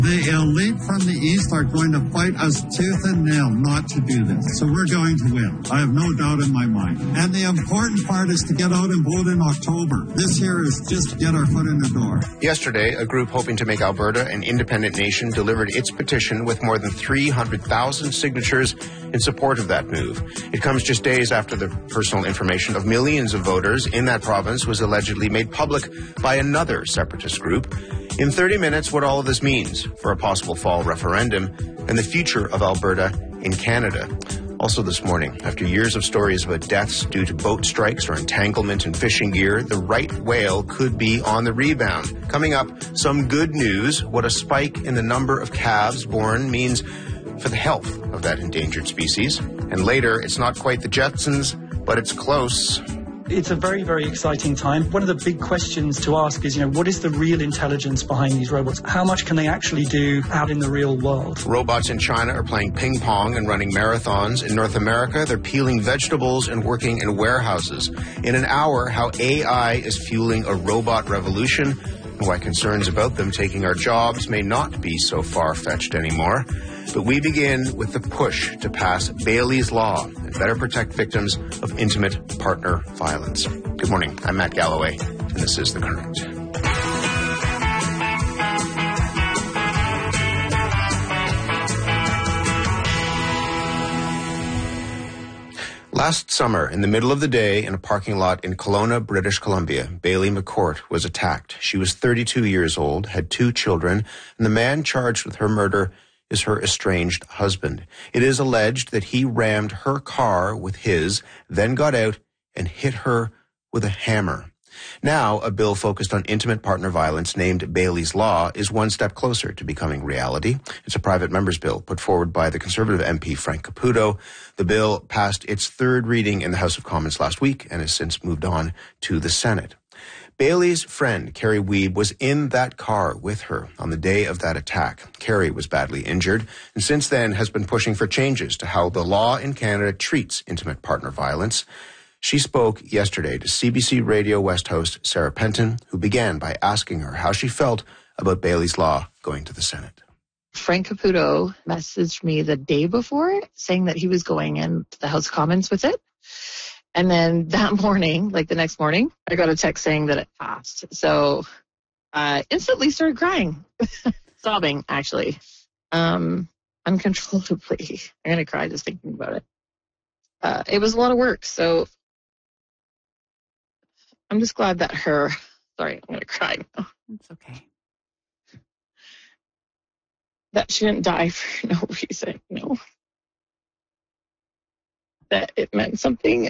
The elite from the East are going to fight us tooth and nail not to do this. So we're going to win. I have no doubt in my mind. And the important part is to get out and vote in October. This here is just to get our foot in the door. Yesterday, a group hoping to make Alberta an independent nation delivered its petition with more than 300,000 signatures in support of that move. It comes just days after the personal information of millions of voters in that province was allegedly made public by another separatist group. In 30 minutes, what all of this means for a possible fall referendum and the future of Alberta in Canada. Also this morning, after years of stories about deaths due to boat strikes or entanglement in fishing gear, the right whale could be on the rebound. Coming up, some good news, what a spike in the number of calves born means for the health of that endangered species. And later, it's not quite the Jetsons, but it's close. It's a very, very exciting time. One of the big questions to ask is, what is the real intelligence behind these robots? How much can they actually do out in the real world? Robots in China are playing ping pong and running marathons. In North America, they're peeling vegetables and working in warehouses. In an hour, how AI is fueling a robot revolution and why concerns about them taking our jobs may not be so far-fetched anymore. But we begin with the push to pass Bailey's Law and better protect victims of intimate partner violence. Good morning. I'm Matt Galloway, and this is The Current. Last summer, in the middle of the day in a parking lot in Kelowna, British Columbia, Bailey McCourt was attacked. She was 32 years old, had 2 children, and the man charged with her murder is her estranged husband. It is alleged that he rammed her car with his, then got out and hit her with a hammer. Now, a bill focused on intimate partner violence named Bailey's Law is one step closer to becoming reality. It's a private member's bill put forward by the Conservative MP Frank Caputo. The bill passed its 3rd reading in the House of Commons last week and has since moved on to the Senate. Bailey's friend, Carrie Weeb, was in that car with her on the day of that attack. Carrie was badly injured and since then has been pushing for changes to how the law in Canada treats intimate partner violence. She spoke yesterday to CBC Radio West host Sarah Penton, who began by asking her how she felt about Bailey's Law going to the Senate. Frank Caputo messaged me the day before saying that he was going into the House of Commons with it. And then that morning, like the next morning, I got a text saying that it passed. So I instantly started crying, sobbing, actually, uncontrollably. I'm going to cry just thinking about it. It was a lot of work. So I'm just glad that sorry, I'm going to cry now. It's okay. That she didn't die for no reason, that it meant something.